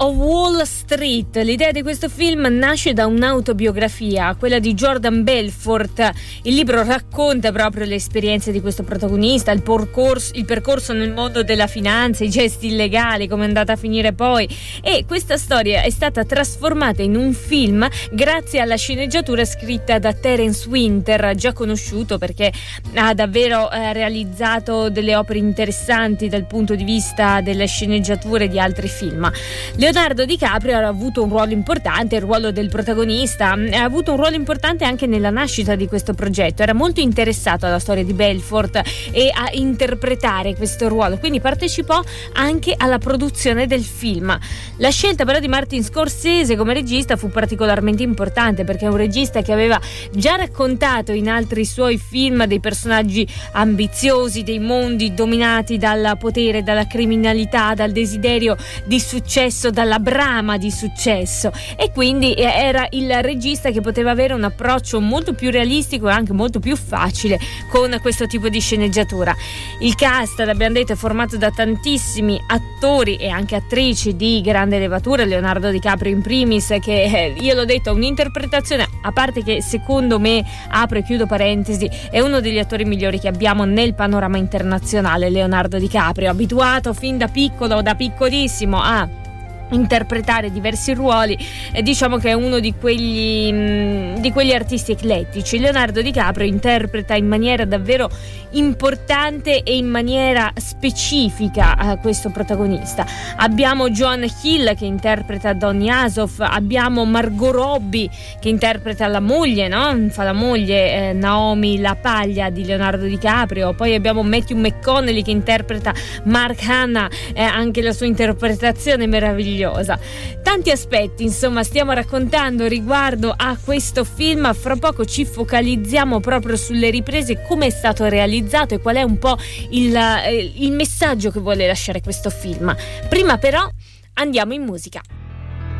of Wall Street. L'idea di questo film nasce da un'autobiografia, quella di Jordan Belfort. Il libro racconta proprio le esperienze di questo protagonista, il percorso nel mondo della finanza, i gesti illegali, come è andata a finire poi, e questa storia è stata trasformata in un film grazie alla sceneggiatura scritta da Terence Winter, già conosciuto perché ha davvero realizzato delle opere interessanti dal punto di vista delle sceneggiature di altri film. Leonardo DiCaprio ha avuto un ruolo importante, il ruolo del protagonista, ha avuto un ruolo importante anche nella nascita di questo progetto. Era molto interessato alla storia di Belfort e a interpretare questo ruolo, quindi partecipò anche alla produzione del film. La scelta però di Martin Scorsese come regista fu particolarmente importante, perché è un regista che aveva già raccontato in altri suoi film dei personaggi ambiziosi, dei mondi dominati dal potere, dalla criminalità, dal desiderio di successo, dalla brama di successo, e quindi era il regista che poteva avere un approccio molto più realistico e anche molto più facile con questo tipo di sceneggiatura. Il cast, l'abbiamo detto, è formato da tantissimi attori e anche attrici di grande levatura, Leonardo DiCaprio in primis, che io l'ho detto, ha un'interpretazione, a parte che secondo me, apro e chiudo parentesi, è uno degli attori migliori che abbiamo nel panorama internazionale. Leonardo DiCaprio, abituato fin da piccolo, da piccolissimo a interpretare diversi ruoli, diciamo che è uno di quegli artisti eclettici. Leonardo DiCaprio interpreta in maniera davvero importante e in maniera specifica questo protagonista. Abbiamo Joan Hill che interpreta Donny Asoff, abbiamo Margot Robbie che interpreta la moglie, no? Fa la moglie, Naomi La Paglia di Leonardo DiCaprio. Poi abbiamo Matthew McConaughey che interpreta Mark Hanna, anche la sua interpretazione è meravigliosa. Tanti aspetti, insomma, stiamo raccontando riguardo a questo film. Fra poco ci focalizziamo proprio sulle riprese, come è stato realizzato e qual è un po' il messaggio che vuole lasciare questo film. Prima però andiamo in musica.